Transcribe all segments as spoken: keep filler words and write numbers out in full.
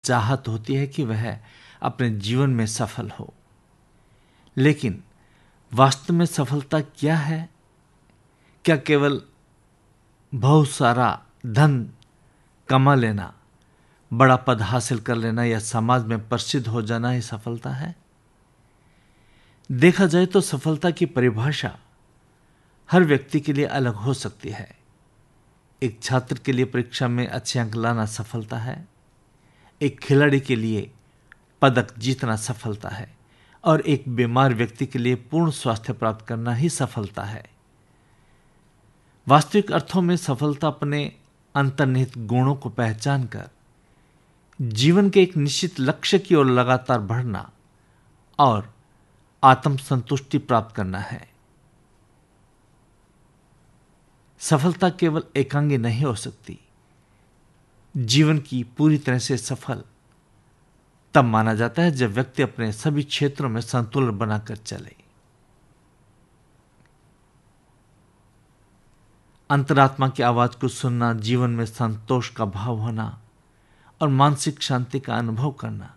चाहत होती है कि वह अपने जीवन में सफल हो। लेकिन वास्तव में सफलता क्या है? क्या केवल बहुत सारा धन कमा लेना, बड़ा पद हासिल कर लेना या समाज में प्रसिद्ध हो जाना ही सफलता है? देखा जाए तो सफलता की परिभाषा हर व्यक्ति के लिए अलग हो सकती है। एक छात्र के लिए परीक्षा में अच्छे अंक लाना सफलता है, एक खिलाड़ी के लिए पदक जीतना सफलता है, और एक बीमार व्यक्ति के लिए पूर्ण स्वास्थ्य प्राप्त करना ही सफलता है। वास्तविक अर्थों में सफलता अपने अंतर्निहित गुणों को पहचान कर जीवन के एक निश्चित लक्ष्य की ओर लगातार बढ़ना और आत्म संतुष्टि प्राप्त करना है। सफलता केवल एकांगी नहीं हो सकती। जीवन की पूरी तरह से सफल तब माना जाता है जब व्यक्ति अपने सभी क्षेत्रों में संतुलन बनाकर चले। अंतरात्मा की आवाज को सुनना, जीवन में संतोष का भाव होना और मानसिक शांति का अनुभव करना।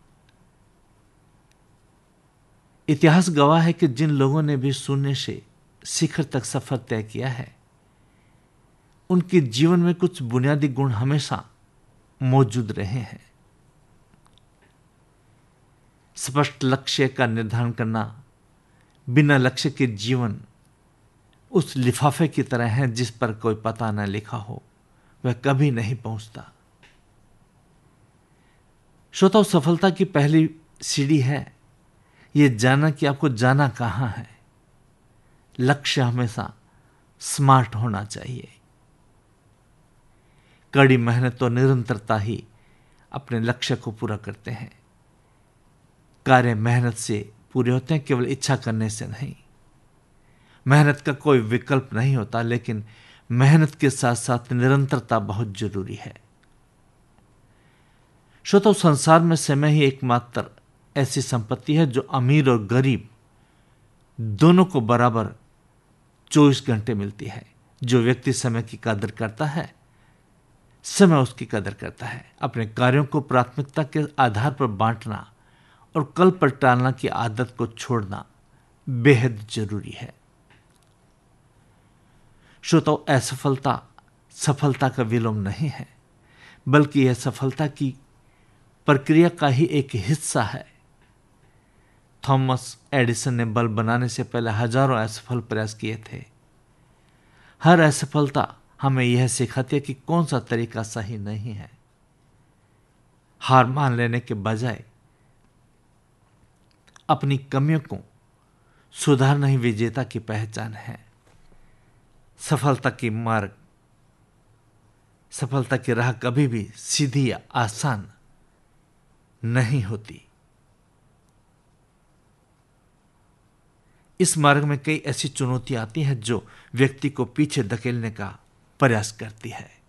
इतिहास गवाह है कि जिन लोगों ने भी शून्य से शिखर तक सफर तय किया है, उनके जीवन में कुछ बुनियादी गुण हमेशा मौजूद रहे हैं। स्पष्ट लक्ष्य का निर्धारण करना। बिना लक्ष्य के जीवन उस लिफाफे की तरह है जिस पर कोई पता न लिखा हो, वह कभी नहीं पहुंचता। श्रोताओ, सफलता की पहली सीढ़ी है यह जानना कि आपको जाना कहां है। लक्ष्य हमेशा स्मार्ट होना चाहिए। कड़ी मेहनत और निरंतरता ही अपने लक्ष्य को पूरा करते हैं। कार्य मेहनत से पूरे होते हैं, केवल इच्छा करने से नहीं। मेहनत का कोई विकल्प नहीं होता, लेकिन मेहनत के साथ साथ निरंतरता बहुत जरूरी है। श्रोताओ, संसार में समय ही एकमात्र ऐसी संपत्ति है जो अमीर और गरीब दोनों को बराबर चौबीस घंटे मिलती है। जो व्यक्ति समय की कदर करता है, समय उसकी कदर करता है। अपने कार्यों को प्राथमिकता के आधार पर बांटना और कल पर टालना की आदत को छोड़ना बेहद जरूरी है। श्रोताओ, असफलता सफलता का विलोम नहीं है, बल्कि यह सफलता की प्रक्रिया का ही एक हिस्सा है। थॉमस एडिसन ने बल्ब बनाने से पहले हजारों असफल प्रयास किए थे। हर असफलता हमें यह सिखाती है कि कौन सा तरीका सही नहीं है। हार मान लेने के बजाय अपनी कमियों को सुधारना ही विजेता की पहचान है। सफलता की मार्ग सफलता की राह कभी भी सीधी या आसान नहीं होती। इस मार्ग में कई ऐसी चुनौतियां आती हैं जो व्यक्ति को पीछे धकेलने का प्रयास करती है।